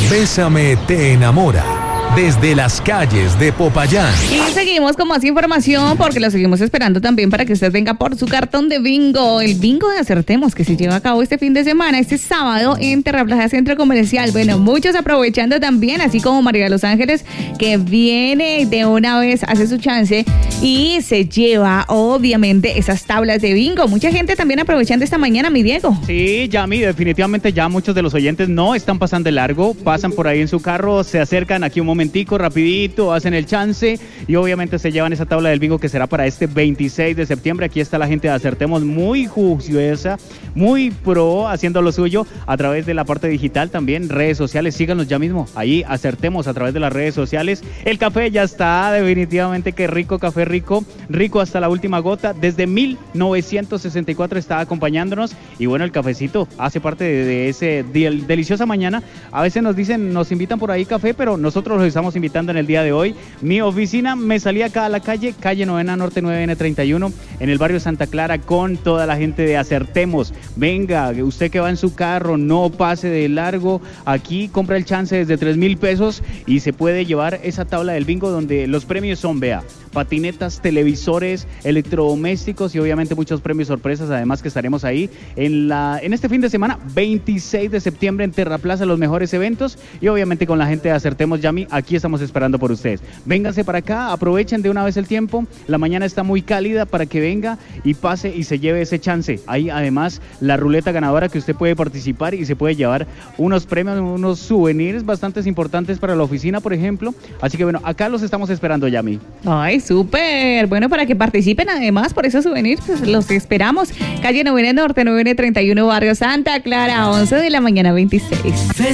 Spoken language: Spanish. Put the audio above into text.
Bésame te enamora. Desde las calles de Popayán. Y seguimos con más información porque lo seguimos esperando también para que usted venga por su cartón de bingo. El bingo de Acertemos que se lleva a cabo este fin de semana, este sábado en Terraplaza Centro Comercial. Bueno, muchos aprovechando también, así como María de los Ángeles, que viene de una vez, hace su chance y se lleva obviamente esas tablas de bingo. Mucha gente también aprovechando esta mañana, mi Diego. Sí, Yami, definitivamente ya muchos de los oyentes no están pasando de largo, pasan por ahí en su carro, se acercan aquí un momentico, rapidito, hacen el chance y obviamente se llevan esa tabla del bingo que será para este 26 de septiembre. Aquí está la gente de Acertemos muy juiciosa, muy pro, haciendo lo suyo a través de la parte digital, también redes sociales. Síganos ya mismo, ahí Acertemos a través de las redes sociales. El café ya está, definitivamente que rico, café rico, rico hasta la última gota. Desde 1964 está acompañándonos y bueno, el cafecito hace parte de ese deliciosa mañana. A veces nos dicen, nos invitan por ahí café, pero nosotros los estamos invitando en el día de hoy. Mi oficina, me salí acá a la calle Novena Norte 9N31, en el barrio Santa Clara, con toda la gente de Acertemos. Venga, usted que va en su carro, no pase de largo. Aquí compra el chance desde 3,000 pesos y se puede llevar esa tabla del bingo donde los premios son, vea, patinetas, televisores, electrodomésticos y obviamente muchos premios sorpresas. Además que estaremos ahí en este fin de semana, 26 de septiembre en Terraplaza, los mejores eventos y obviamente con la gente de Acertemos, Yami, aquí estamos esperando por ustedes. Vénganse para acá, aprovechen de una vez el tiempo. La mañana está muy cálida para que venga y pase y se lleve ese chance. Hay además la ruleta ganadora que usted puede participar y se puede llevar unos premios, unos souvenirs bastante importantes para la oficina, por ejemplo. Así que bueno, acá los estamos esperando, Yami. Ay, súper. Bueno, para que participen además por esos souvenirs, pues los esperamos. Calle Novena Norte, 9N31, barrio Santa Clara, 11 de la mañana, 26.